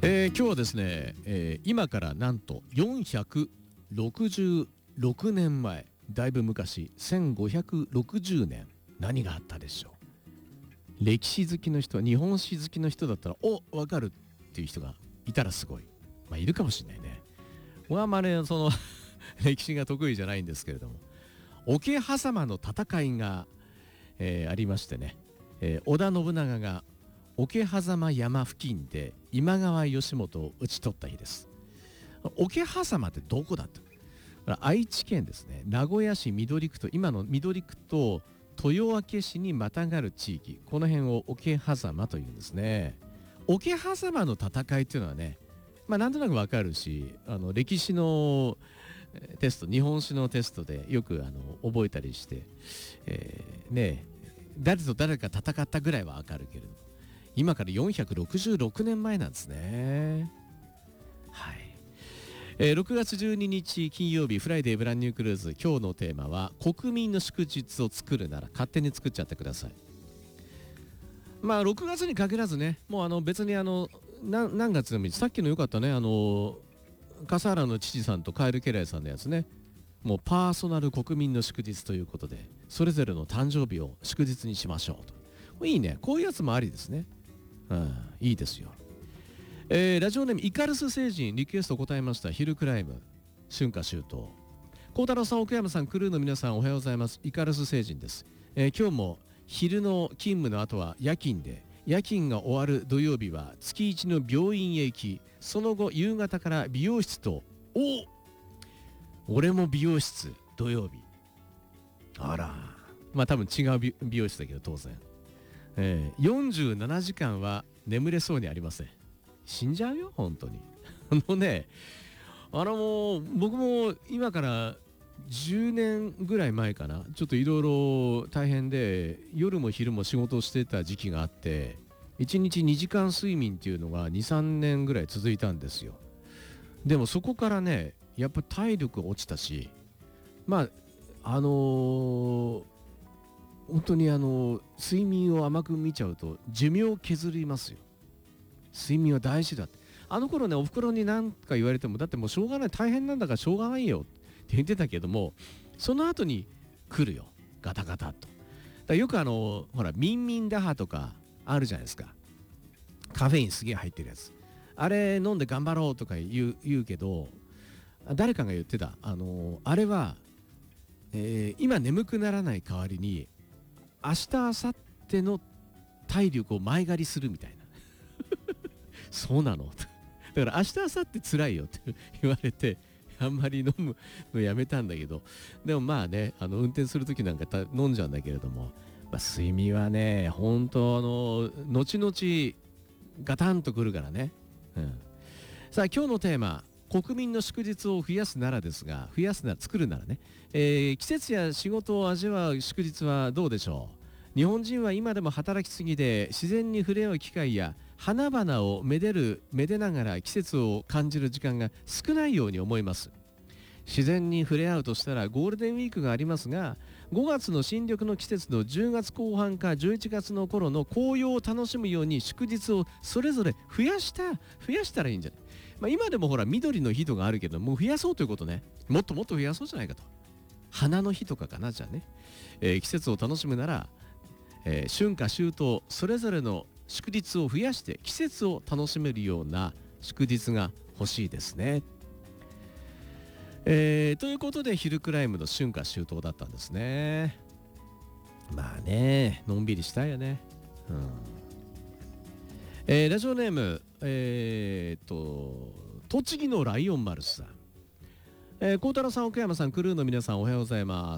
今日はですね、今からなんと466年前、だいぶ昔、1560年、何があったでしょう。歴史好きの人、日本史好きの人だったら分かるっていう人がいたらすごい、いるかもしれないね。僕はあんまりその歴史が得意じゃないんですけれども、桶狭間の戦いが、ありましてね、織田信長が桶狭間山付近で今川義元を討ち取った日です。桶狭間ってどこだって、愛知県ですね。名古屋市緑区と、今の緑区と豊明市にまたがる地域、この辺を桶狭間というんですね。桶狭間の戦いっていうのはね、なんとなくわかるし、歴史のテスト、日本史のテストでよく覚えたりして、ね、誰と誰が戦ったぐらいはわかるけれども、今から466年前なんですね。はい。6月12日金曜日、フライデーブランニュークルーズ。今日のテーマは、国民の祝日を作るなら勝手に作っちゃってください。6月に限らずね、もう別に何月でもいい。さっきのよかったね、笠原の父さんとカエル家来さんのやつね。もうパーソナル国民の祝日ということで、それぞれの誕生日を祝日にしましょうと。いいね、こういうやつもありですね。いいですよ。ラジオネームイカルス星人、リクエスト答えました。ヒルクライム、春夏秋冬。孝太郎さん、奥山さん、クルーの皆さん、おはようございます。イカルス星人です。今日も昼の勤務の後は夜勤で、夜勤が終わる土曜日は月一の病院へ行き、その後夕方から美容室と、俺も美容室土曜日。あら、多分違う美容室だけど当然。47時間は眠れそうにありません。死んじゃうよ本当に。僕も今から10年ぐらい前かな、ちょっといろいろ大変で夜も昼も仕事をしてた時期があって、1日2時間睡眠っていうのが 2,3 年ぐらい続いたんですよ。でもそこからね、やっぱ体力落ちたし、本当に睡眠を甘く見ちゃうと寿命を削りますよ。睡眠は大事だって。あの頃ね、お袋に何か言われても、だってもうしょうがない、大変なんだからしょうがないよって言ってたけども、その後に来るよ、ガタガタと。だよくほらミンミンダハとかあるじゃないですか。カフェインすげえ入ってるやつ、あれ飲んで頑張ろうとか言うけど、誰かが言ってた、あれは、今眠くならない代わりに明日明後日の体力を前借りするみたいな。そうなのだから明日明後日つらいよって言われて、あんまり飲むのやめたんだけど、でも運転する時なんか飲んじゃうんだけれども、睡眠はね、本当後々ガタンとくるからね。さあ今日のテーマ、国民の祝日を増やすならですが、作るならね、季節や仕事を味わう祝日はどうでしょう。日本人は今でも働きすぎで、自然に触れ合う機会や花々をめでながら季節を感じる時間が少ないように思います。自然に触れ合うとしたらゴールデンウィークがありますが、5月の新緑の季節の10月後半か11月の頃の紅葉を楽しむように祝日をそれぞれ増やしたらいいんじゃない。今でもほら緑の日とかあるけど、もう増やそうということね。もっともっと増やそうじゃないかと。花の日とかかな、じゃあね。季節を楽しむなら、春夏秋冬それぞれの祝日を増やして季節を楽しめるような祝日が欲しいですね。ということでヒルクライムの春夏秋冬だったんですね。のんびりしたいよね。ラジオネーム、栃木のライオン丸さん。孝太郎さん、奥山さん、クルーの皆さん、おはようございます。